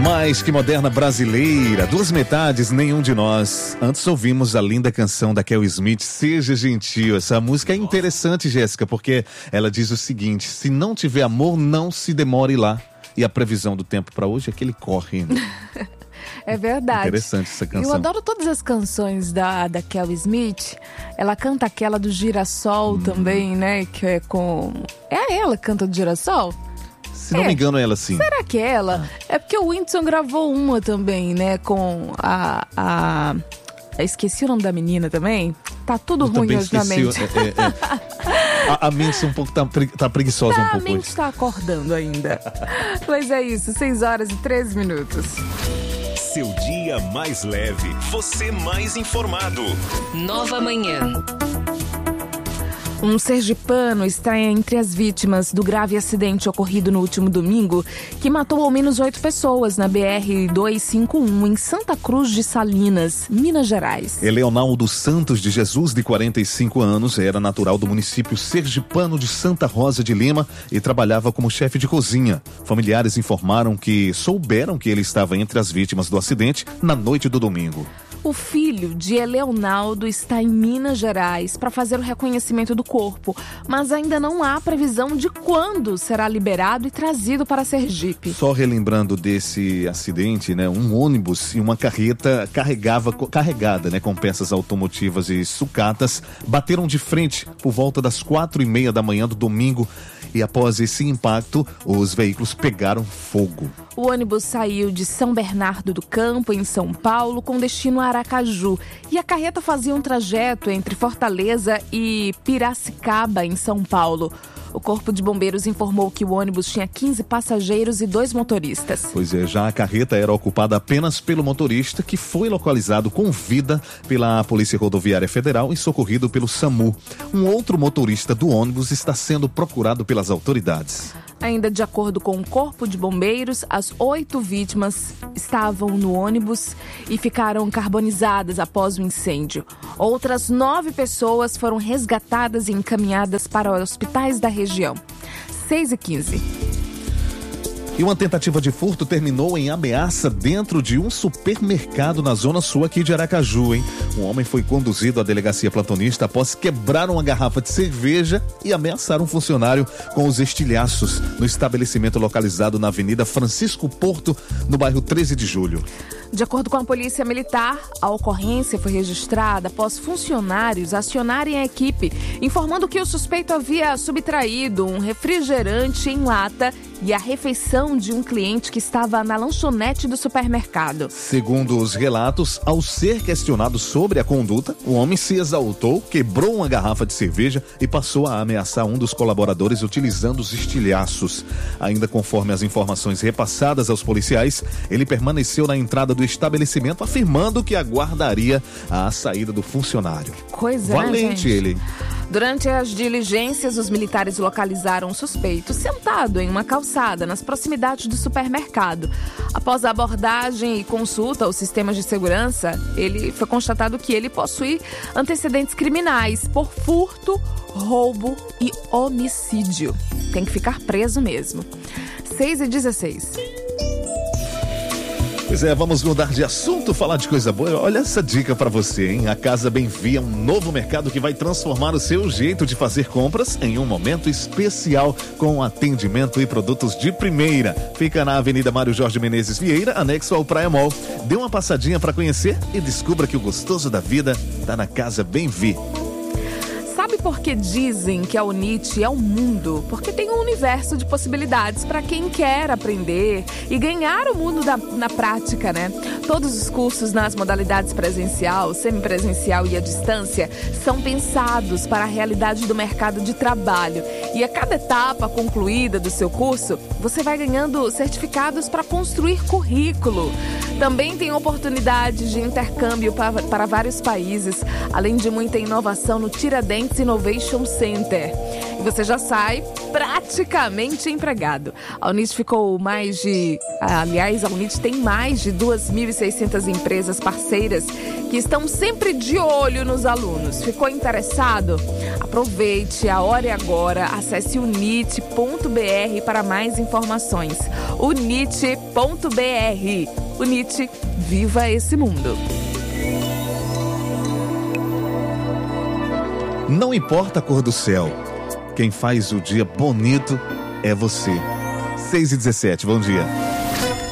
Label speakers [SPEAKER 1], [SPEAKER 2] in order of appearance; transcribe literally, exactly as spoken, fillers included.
[SPEAKER 1] Mais que moderna brasileira, duas metades, nenhum de nós. Antes ouvimos a linda canção da Kel Smith, Seja Gentil. Essa música é interessante, Jéssica, porque ela diz o seguinte: se não tiver amor, não se demore lá. E a previsão do tempo para hoje é que ele corre. Né?
[SPEAKER 2] É verdade.
[SPEAKER 1] Interessante essa canção.
[SPEAKER 2] Eu adoro todas as canções da, da Kel Smith. Ela canta aquela do Girassol hum. também, né? Que é com... É ela que canta do Girassol?
[SPEAKER 1] Se não é. me engano, é ela sim.
[SPEAKER 2] Será que é ela? É porque o Whindersson gravou uma também, né? Com a... a... Esqueci o nome da menina também. Tá tudo
[SPEAKER 1] Eu
[SPEAKER 2] ruim hoje na mente.
[SPEAKER 1] É, é, é. A, a mente um pouco tá, tá preguiçosa
[SPEAKER 2] tá,
[SPEAKER 1] um pouco
[SPEAKER 2] A mente
[SPEAKER 1] hoje.
[SPEAKER 2] tá acordando ainda. Mas é isso, seis horas e treze minutos.
[SPEAKER 3] Seu dia mais leve, você mais informado.
[SPEAKER 4] Nova Manhã.
[SPEAKER 2] Um sergipano está entre as vítimas do grave acidente ocorrido no último domingo, que matou ao menos oito pessoas na B R duzentos e cinquenta e um, em Santa Cruz de Salinas, Minas Gerais.
[SPEAKER 1] Eleonaldo Santos de Jesus, de quarenta e cinco anos, era natural do município sergipano de Santa Rosa de Lima e trabalhava como chefe de cozinha. Familiares informaram que souberam que ele estava entre as vítimas do acidente na noite do domingo.
[SPEAKER 2] O filho de Eleonaldo está em Minas Gerais para fazer o reconhecimento do corpo, mas ainda não há previsão de quando será liberado e trazido para Sergipe.
[SPEAKER 1] Só relembrando desse acidente, né, um ônibus e uma carreta carregava, carregada né, com peças automotivas e sucatas bateram de frente por volta das quatro e meia da manhã do domingo e após esse impacto, os veículos pegaram fogo.
[SPEAKER 2] O ônibus saiu de São Bernardo do Campo, em São Paulo, com destino a Aracaju. E a carreta fazia um trajeto entre Fortaleza e Piracicaba, em São Paulo. O Corpo de Bombeiros informou que o ônibus tinha quinze passageiros e dois motoristas.
[SPEAKER 1] Pois é, já a carreta era ocupada apenas pelo motorista, que foi localizado com vida pela Polícia Rodoviária Federal e socorrido pelo SAMU. Um outro motorista do ônibus está sendo procurado pelas autoridades.
[SPEAKER 2] Ainda de acordo com o Corpo de Bombeiros, as oito vítimas estavam no ônibus e ficaram carbonizadas após o incêndio. Outras nove pessoas foram resgatadas e encaminhadas para hospitais da região. seis e quinze.
[SPEAKER 1] E uma tentativa de furto terminou em ameaça dentro de um supermercado na zona sul aqui de Aracaju, hein? Um homem foi conduzido à delegacia plantonista após quebrar uma garrafa de cerveja e ameaçar um funcionário com os estilhaços no estabelecimento localizado na Avenida Francisco Porto, no bairro treze de julho.
[SPEAKER 2] De acordo com a Polícia Militar, a ocorrência foi registrada após funcionários acionarem a equipe, informando que o suspeito havia subtraído um refrigerante em lata e a refeição de um cliente que estava na lanchonete do supermercado.
[SPEAKER 1] Segundo os relatos, ao ser questionado sobre a conduta, o homem se exaltou, quebrou uma garrafa de cerveja e passou a ameaçar um dos colaboradores utilizando os estilhaços. Ainda conforme as informações repassadas aos policiais, ele permaneceu na entrada do estabelecimento, afirmando que aguardaria a saída do funcionário.
[SPEAKER 2] Coisa,
[SPEAKER 1] Valente,
[SPEAKER 2] né, gente?
[SPEAKER 1] ele.
[SPEAKER 2] Durante as diligências, os militares localizaram um suspeito sentado em uma calçada nas proximidades do supermercado. Após a abordagem e consulta aos sistemas de segurança, ele foi constatado que ele possui antecedentes criminais por furto, roubo e homicídio. Tem que ficar preso mesmo. seis e dezesseis.
[SPEAKER 1] Pois é, vamos mudar de assunto, falar de coisa boa. Olha essa dica pra você, hein? A Casa Bem-Vi é um novo mercado que vai transformar o seu jeito de fazer compras em um momento especial, com atendimento e produtos de primeira. Fica na Avenida Mário Jorge Menezes Vieira, anexo ao Praia Mall. Dê uma passadinha pra conhecer e descubra que o gostoso da vida tá na Casa Bem-Vi.
[SPEAKER 2] Sabe por que dizem que a Unite é um mundo? Porque tem um universo de possibilidades para quem quer aprender e ganhar o mundo da, na prática, né? Todos os cursos nas modalidades presencial, semipresencial e à distância são pensados para a realidade do mercado de trabalho. E a cada etapa concluída do seu curso, você vai ganhando certificados para construir currículo. Também tem oportunidades de intercâmbio para, para vários países, além de muita inovação no Tiradentes Innovation Center. E você já sabe praticamente empregado. A Unit ficou mais de... Aliás, a Unit tem mais de duas mil e seiscentas empresas parceiras que estão sempre de olho nos alunos. Ficou interessado? Aproveite, a hora é agora. Acesse unit ponto b r para mais informações. unit ponto b r. Unit, viva esse mundo.
[SPEAKER 1] Não importa a cor do céu, quem faz o dia bonito é você. seis e dezessete, bom dia.